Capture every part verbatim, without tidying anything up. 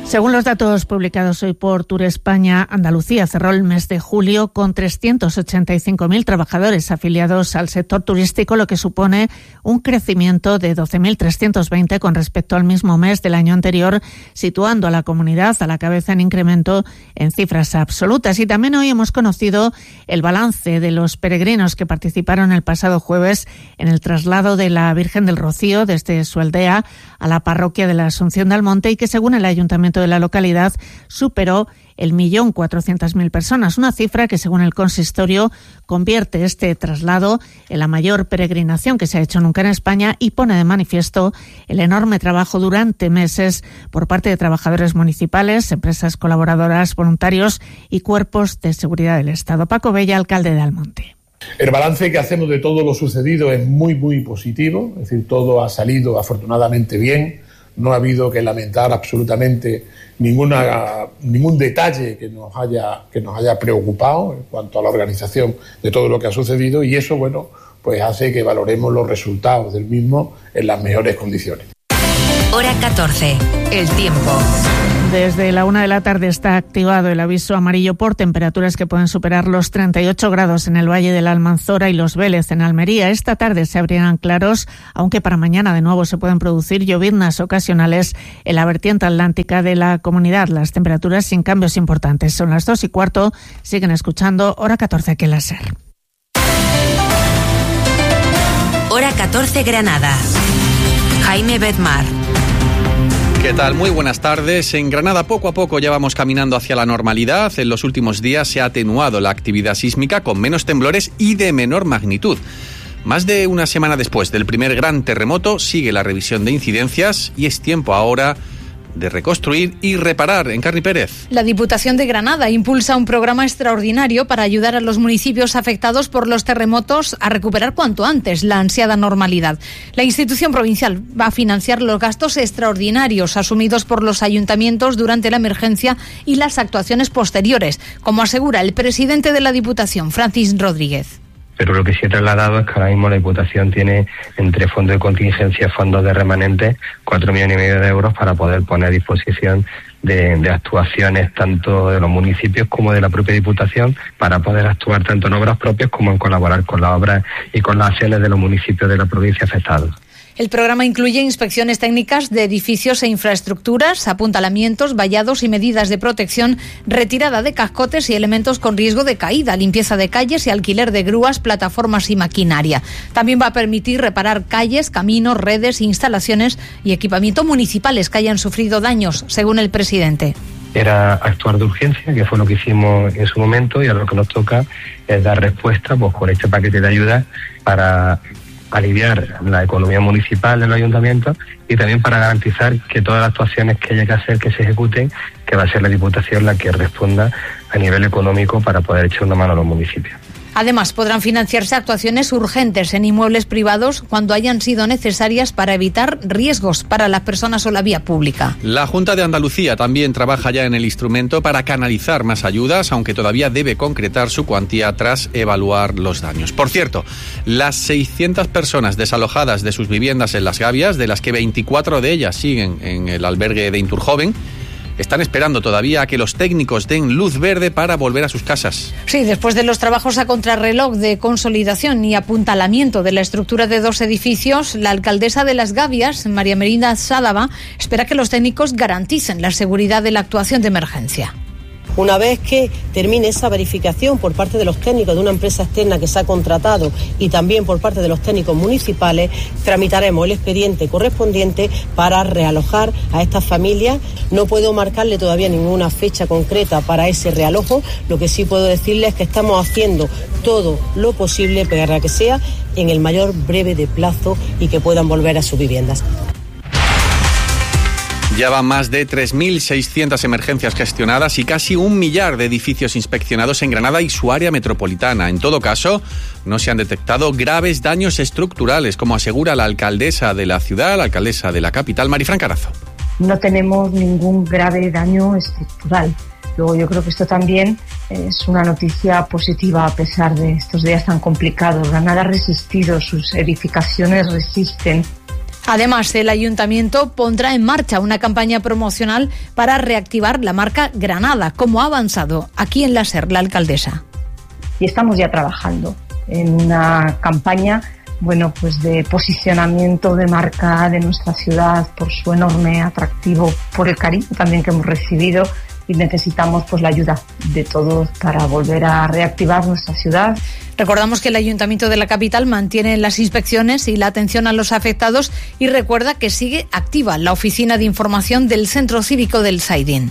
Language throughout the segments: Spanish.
Según los datos publicados hoy por Tour España, Andalucía cerró el mes de julio con trescientos ochenta y cinco mil trabajadores afiliados al sector turístico, lo que supone un crecimiento de doce mil trescientos veinte con respecto al mismo mes del año anterior, situando a la comunidad a la cabeza en incremento en cifras absolutas. Y también hoy hemos conocido el balance de los peregrinos que participaron el pasado jueves en el traslado de la Virgen del Rocío desde su aldea a la parroquia de la Asunción de Almonte y que, según el Ayuntamiento de la localidad, superó el millón cuatrocientas mil personas, una cifra que, según el consistorio, convierte este traslado en la mayor peregrinación que se ha hecho nunca en España y pone de manifiesto el enorme trabajo durante meses por parte de trabajadores municipales, empresas colaboradoras, voluntarios y cuerpos de seguridad del Estado. Paco Bella, alcalde de Almonte. El balance que hacemos de todo lo sucedido es muy, muy positivo, es decir, todo ha salido afortunadamente bien. No ha habido que lamentar absolutamente ninguna, ningún detalle que nos haya, que nos haya preocupado en cuanto a la organización de todo lo que ha sucedido, y eso, bueno, pues hace que valoremos los resultados del mismo en las mejores condiciones. Hora catorce, el tiempo. Desde la una de la tarde está activado el aviso amarillo por temperaturas que pueden superar los treinta y ocho grados en el Valle de la Almanzora y Los Vélez en Almería. Esta tarde se abrirán claros, aunque para mañana de nuevo se pueden producir lloviznas ocasionales en la vertiente atlántica de la comunidad. Las temperaturas sin cambios importantes. Son las dos y cuarto. Siguen escuchando Hora catorce aquí en la SER. Hora catorce Granada. Jaime Bedmar. ¿Qué tal? Muy buenas tardes. En Granada poco a poco ya vamos caminando hacia la normalidad. En los últimos días se ha atenuado la actividad sísmica con menos temblores y de menor magnitud. Más de una semana después del primer gran terremoto sigue la revisión de incidencias y es tiempo ahora de reconstruir y reparar. Encarni Pérez. La Diputación de Granada impulsa un programa extraordinario para ayudar a los municipios afectados por los terremotos a recuperar cuanto antes la ansiada normalidad. La institución provincial va a financiar los gastos extraordinarios asumidos por los ayuntamientos durante la emergencia y las actuaciones posteriores, como asegura el presidente de la Diputación, Francis Rodríguez. Pero lo que sí he trasladado es que ahora mismo la Diputación tiene entre fondos de contingencia y fondos de remanente cuatro millones y medio de euros para poder poner a disposición de, de actuaciones tanto de los municipios como de la propia Diputación para poder actuar tanto en obras propias como en colaborar con las obras y con las acciones de los municipios de la provincia afectados. El programa incluye inspecciones técnicas de edificios e infraestructuras, apuntalamientos, vallados y medidas de protección, retirada de cascotes y elementos con riesgo de caída, limpieza de calles y alquiler de grúas, plataformas y maquinaria. También va a permitir reparar calles, caminos, redes, instalaciones y equipamiento municipales que hayan sufrido daños, según el presidente. Era actuar de urgencia, que fue lo que hicimos en su momento, y ahora lo que nos toca es dar respuesta pues con este paquete de ayudas para aliviar la economía municipal del ayuntamiento y también para garantizar que todas las actuaciones que haya que hacer, que se ejecuten, que va a ser la Diputación la que responda a nivel económico para poder echar una mano a los municipios. Además, podrán financiarse actuaciones urgentes en inmuebles privados cuando hayan sido necesarias para evitar riesgos para las personas o la vía pública. La Junta de Andalucía también trabaja ya en el instrumento para canalizar más ayudas, aunque todavía debe concretar su cuantía tras evaluar los daños. Por cierto, las seiscientas personas desalojadas de sus viviendas en Las Gavias, de las que veinticuatro de ellas siguen en el albergue de Inturjoven, están esperando todavía a que los técnicos den luz verde para volver a sus casas. Sí, después de los trabajos a contrarreloj de consolidación y apuntalamiento de la estructura de dos edificios, la alcaldesa de Las Gavias, María Merinda Sádava, espera que los técnicos garanticen la seguridad de la actuación de emergencia. Una vez que termine esa verificación por parte de los técnicos de una empresa externa que se ha contratado y también por parte de los técnicos municipales, tramitaremos el expediente correspondiente para realojar a estas familias. No puedo marcarle todavía ninguna fecha concreta para ese realojo. Lo que sí puedo decirles es que estamos haciendo todo lo posible para que sea en el mayor breve de plazo y que puedan volver a sus viviendas. Ya van más de tres mil seiscientas emergencias gestionadas y casi un millar de edificios inspeccionados en Granada y su área metropolitana. En todo caso, no se han detectado graves daños estructurales, como asegura la alcaldesa de la ciudad, la alcaldesa de la capital, Marifran Carazo. No tenemos ningún grave daño estructural. Luego yo creo que esto también es una noticia positiva a pesar de estos días tan complicados. Granada ha resistido, sus edificaciones resisten. Además, el Ayuntamiento pondrá en marcha una campaña promocional para reactivar la marca Granada, como ha avanzado aquí en la SER la alcaldesa. Y estamos ya trabajando en una campaña, bueno, pues de posicionamiento de marca de nuestra ciudad por su enorme atractivo, por el cariño también que hemos recibido, y necesitamos pues la ayuda de todos para volver a reactivar nuestra ciudad. Recordamos que el Ayuntamiento de la capital mantiene las inspecciones y la atención a los afectados y recuerda que sigue activa la oficina de información del Centro Cívico del Saidín.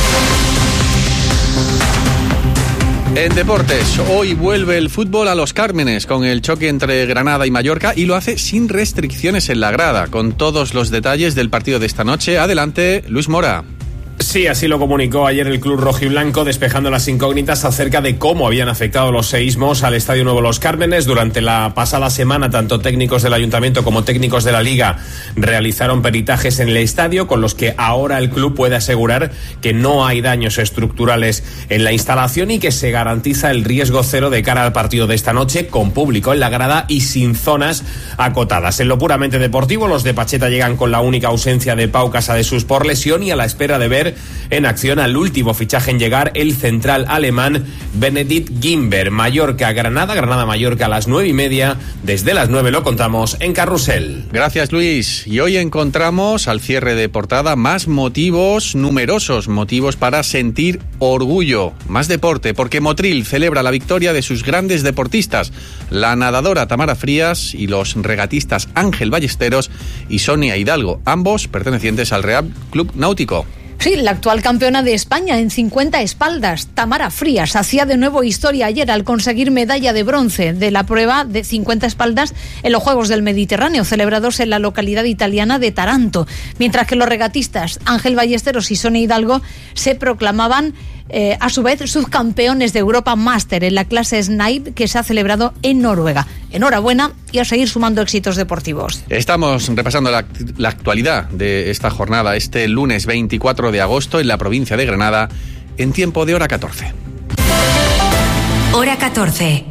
En deportes, hoy vuelve el fútbol a Los Cármenes con el choque entre Granada y Mallorca y lo hace sin restricciones en la grada. Con todos los detalles del partido de esta noche, adelante Luis Mora. Sí, así lo comunicó ayer el club rojiblanco, despejando las incógnitas acerca de cómo habían afectado los seísmos al Estadio Nuevo Los Cármenes. Durante la pasada semana, tanto técnicos del ayuntamiento como técnicos de la liga realizaron peritajes en el estadio, con los que ahora el club puede asegurar que no hay daños estructurales en la instalación y que se garantiza el riesgo cero de cara al partido de esta noche, con público en la grada y sin zonas acotadas. En lo puramente deportivo, los de Pacheta llegan con la única ausencia de Pau Casadesús por lesión y a la espera de ver en acción al último fichaje en llegar, el central alemán Benedikt Gimber. Mallorca-Granada, Granada-Mallorca a las nueve y media. Desde las nueve lo contamos en Carrusel. Gracias, Luis. Y hoy encontramos al cierre de portada más motivos, numerosos motivos para sentir orgullo. Más deporte, porque Motril celebra la victoria de sus grandes deportistas, la nadadora Tamara Frías y los regatistas Ángel Ballesteros y Sonia Hidalgo, ambos pertenecientes al Real Club Náutico. Sí, la actual campeona de España en cincuenta espaldas, Tamara Frías, hacía de nuevo historia ayer al conseguir medalla de bronce de la prueba de cincuenta espaldas en los Juegos del Mediterráneo, celebrados en la localidad italiana de Taranto, mientras que los regatistas Ángel Ballesteros y Sonia Hidalgo se proclamaban Eh, a su vez subcampeones de Europa Master en la clase Snipe, que se ha celebrado en Noruega. Enhorabuena y a seguir sumando éxitos deportivos. Estamos repasando la, la actualidad de esta jornada este lunes veinticuatro de agosto en la provincia de Granada en tiempo de hora catorce. Hora catorce.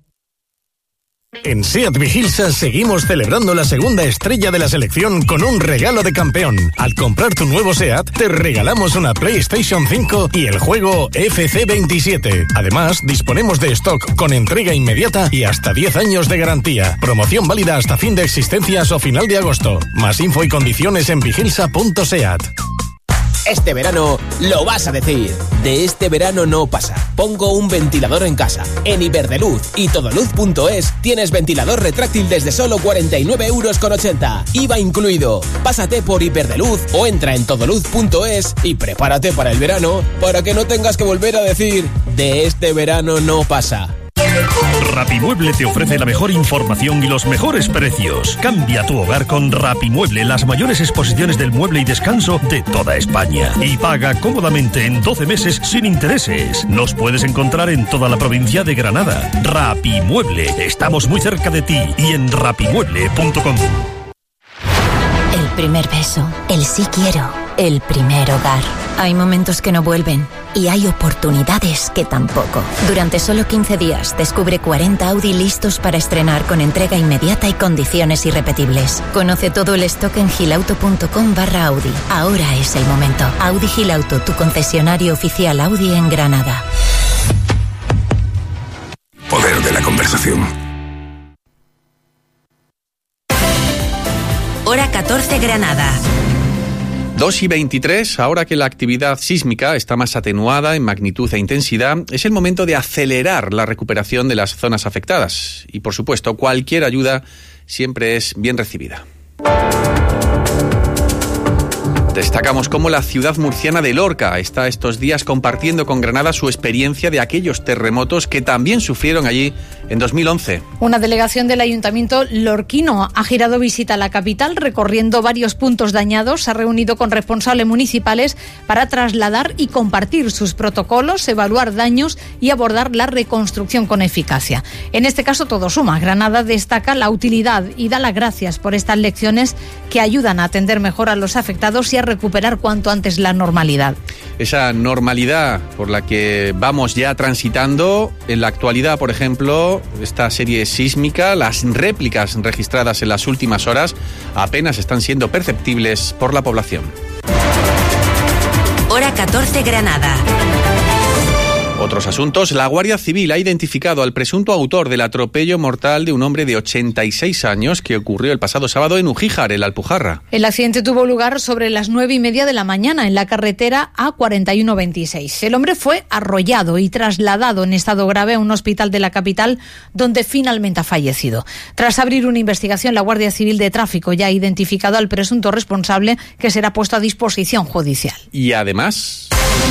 En SEAT Vigilsa seguimos celebrando la segunda estrella de la selección con un regalo de campeón. Al comprar tu nuevo SEAT, te regalamos una PlayStation cinco y el juego F C veintisiete. Además, disponemos de stock con entrega inmediata y hasta diez años de garantía. Promoción válida hasta fin de existencias o final de agosto. Más info y condiciones en vigilsa punto seat. Este verano lo vas a decir. De este verano no pasa. Pongo un ventilador en casa. En Iberdrola y Todoluz punto es tienes ventilador retráctil desde solo cuarenta y nueve euros con ochenta. I V A incluido. Pásate por Iberdrola o entra en Todoluz punto es y prepárate para el verano para que no tengas que volver a decir de este verano no pasa. Rapimueble te ofrece la mejor información y los mejores precios. Cambia tu hogar con Rapimueble, las mayores exposiciones del mueble y descanso de toda España. Y paga cómodamente en doce meses sin intereses. Nos puedes encontrar en toda la provincia de Granada. Rapimueble, estamos muy cerca de ti y en rapimueble punto com. El primer beso, el sí quiero, el primer hogar. Hay momentos que no vuelven y hay oportunidades que tampoco. Durante solo quince días descubre cuarenta Audi listos para estrenar con entrega inmediata y condiciones irrepetibles. Conoce todo el stock en gilauto punto com barra Audi. Ahora es el momento. Audi Gilauto, tu concesionario oficial Audi en Granada. Poder de la conversación. Hora catorce Granada. dos y veintitrés, ahora que la actividad sísmica está más atenuada en magnitud e intensidad, es el momento de acelerar la recuperación de las zonas afectadas. Y, por supuesto, cualquier ayuda siempre es bien recibida. Destacamos cómo la ciudad murciana de Lorca está estos días compartiendo con Granada su experiencia de aquellos terremotos que también sufrieron allí en dos mil once. Una delegación del Ayuntamiento lorquino ha girado visita a la capital recorriendo varios puntos dañados. Se ha reunido con responsables municipales para trasladar y compartir sus protocolos, evaluar daños y abordar la reconstrucción con eficacia. En este caso todo suma. Granada destaca la utilidad y da las gracias por estas lecciones que ayudan a atender mejor a los afectados y a recuperar cuanto antes la normalidad. esa normalidad por la que vamos ya transitando. En la actualidad, por ejemplo, esta serie sísmica, las réplicas registradas en las últimas horas apenas están siendo perceptibles por la población. Hora catorce, Granada. Otros asuntos. La Guardia Civil ha identificado al presunto autor del atropello mortal de un hombre de ochenta y seis años que ocurrió el pasado sábado en Ugíjar, en la Alpujarra. El accidente tuvo lugar sobre las nueve y media de la mañana en la carretera A cuarenta y uno veintiséis. El hombre fue arrollado y trasladado en estado grave a un hospital de la capital, donde finalmente ha fallecido. Tras abrir una investigación, la Guardia Civil de Tráfico ya ha identificado al presunto responsable, que será puesto a disposición judicial. Y además,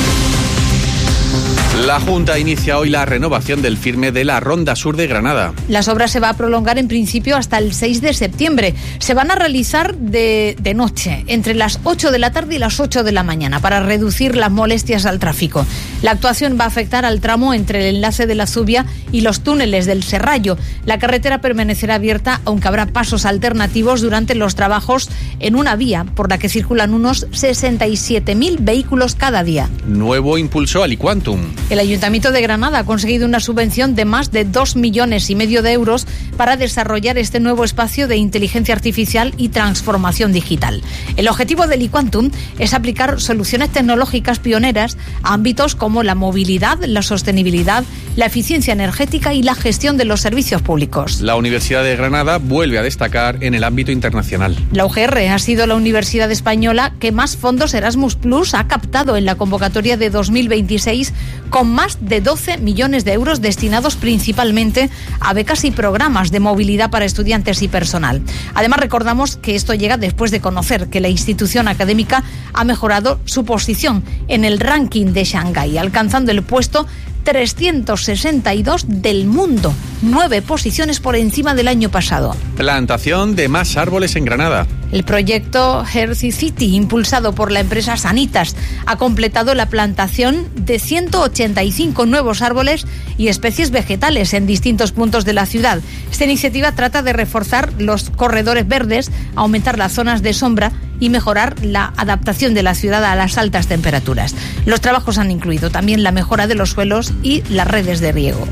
la Junta inicia hoy la renovación del firme de la Ronda Sur de Granada. Las obras se van a prolongar en principio hasta el seis de septiembre. Se van a realizar de, de noche, entre las ocho de la tarde y las ocho de la mañana, para reducir las molestias al tráfico. La actuación va a afectar al tramo entre el enlace de la Zubia y los túneles del Serrallo. La carretera permanecerá abierta, aunque habrá pasos alternativos durante los trabajos en una vía por la que circulan unos sesenta y siete mil vehículos cada día. Nuevo impulso a Liquantum. El Ayuntamiento de Granada ha conseguido una subvención de más de dos millones y medio de euros para desarrollar este nuevo espacio de inteligencia artificial y transformación digital. El objetivo del Liquantum es aplicar soluciones tecnológicas pioneras a ámbitos como la movilidad, la sostenibilidad, la eficiencia energética y la gestión de los servicios públicos. La Universidad de Granada vuelve a destacar en el ámbito internacional. La U G R ha sido la universidad española que más fondos Erasmus Plus ha captado en la convocatoria de dos mil veintiséis, con más de doce millones de euros destinados principalmente a becas y programas de movilidad para estudiantes y personal. Además, recordamos que esto llega después de conocer que la institución académica ha mejorado su posición en el ranking de Shanghái, alcanzando el puesto trescientos sesenta y dos del mundo, nueve posiciones por encima del año pasado. Plantación de más árboles en Granada. El proyecto Healthy City, impulsado por la empresa Sanitas, ha completado la plantación de ciento ochenta y cinco nuevos árboles y especies vegetales en distintos puntos de la ciudad. Esta iniciativa trata de reforzar los corredores verdes, aumentar las zonas de sombra y mejorar la adaptación de la ciudad a las altas temperaturas. Los trabajos han incluido también la mejora de los suelos y las redes de riego.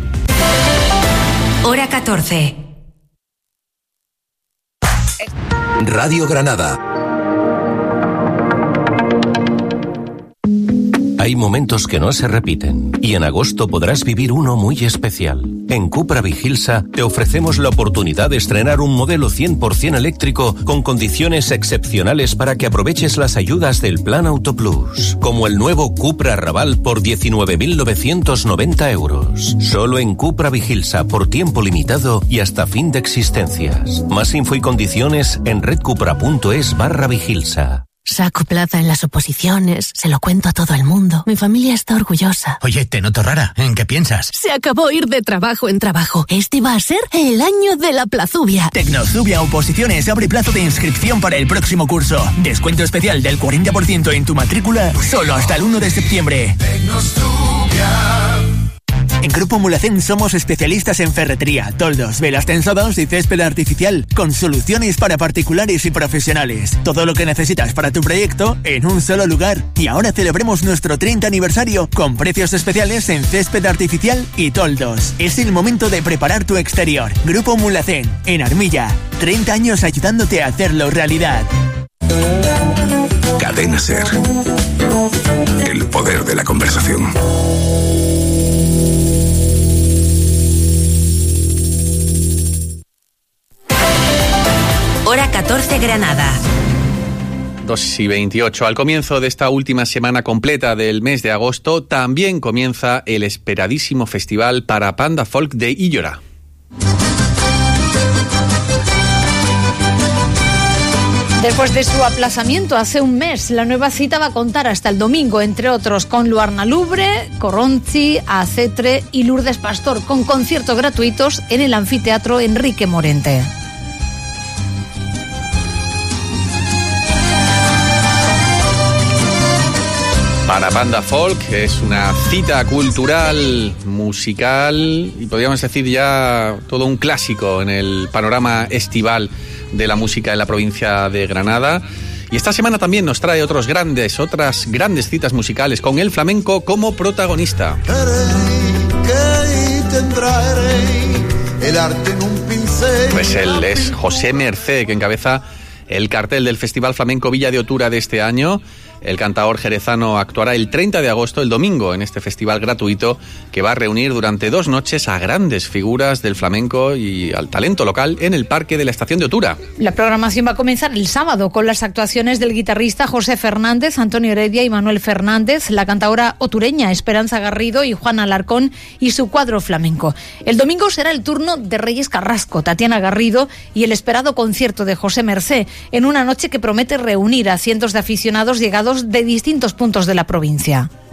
Hora catorce. Radio Granada. Hay momentos que no se repiten y en agosto podrás vivir uno muy especial. En Cupra Vigilsa te ofrecemos la oportunidad de estrenar un modelo cien por ciento eléctrico con condiciones excepcionales para que aproveches las ayudas del Plan Auto Plus, como el nuevo Cupra Raval por diecinueve mil novecientos noventa euros. Solo en Cupra Vigilsa por tiempo limitado y hasta fin de existencias. Más info y condiciones en redcupra.es barra Vigilsa. Saco plaza en las oposiciones, se lo cuento a todo el mundo. Mi familia está orgullosa. Oye, te noto rara. ¿En qué piensas? Se acabó ir de trabajo en trabajo. Este va a ser el año de la Plazubia. Tecnozubia Oposiciones abre plazo de inscripción para el próximo curso. Descuento especial del cuarenta por ciento en tu matrícula solo hasta el uno de septiembre. Tecnozubia. En Grupo Mulacén somos especialistas en ferretería, toldos, velas tensados y césped artificial, con soluciones para particulares y profesionales. Todo lo que necesitas para tu proyecto en un solo lugar. Y ahora celebremos nuestro treinta aniversario con precios especiales en césped artificial y toldos. Es el momento de preparar tu exterior. Grupo Mulacén, en Armilla. treinta años ayudándote a hacerlo realidad. Cadena Ser. El poder de la conversación. Hora catorce, Granada. dos y veintiocho. Al comienzo de esta última semana completa del mes de agosto, también comienza el esperadísimo festival Parapanda Folk de Illora. Después de su aplazamiento hace un mes, la nueva cita va a contar hasta el domingo, entre otros, con Luarna Lubre, Corronzi, Acetre y Lourdes Pastor, con conciertos gratuitos en el Anfiteatro Enrique Morente. Parapanda Folk es una cita cultural, musical y podríamos decir ya todo un clásico en el panorama estival de la música en la provincia de Granada. Y esta semana también nos trae otros grandes, otras grandes citas musicales con el flamenco como protagonista. Pues él es José Mercé, que encabeza el cartel del Festival Flamenco Villa de Otura de este año. El cantaor jerezano actuará el treinta de agosto, el domingo, en este festival gratuito que va a reunir durante dos noches a grandes figuras del flamenco y al talento local en el Parque de la Estación de Otura. La programación va a comenzar el sábado con las actuaciones del guitarrista José Fernández, Antonio Heredia y Manuel Fernández, la cantaora otureña Esperanza Garrido y Juan Alarcón y su cuadro flamenco. El domingo será el turno de Reyes Carrasco, Tatiana Garrido y el esperado concierto de José Mercé, en una noche que promete reunir a cientos de aficionados llegados de distintos puntos de la provincia.